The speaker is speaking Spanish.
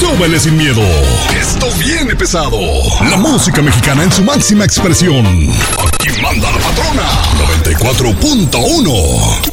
súbele sin miedo. Esto viene pesado. La música mexicana en su máxima expresión. Aquí manda la patrona. 94.1.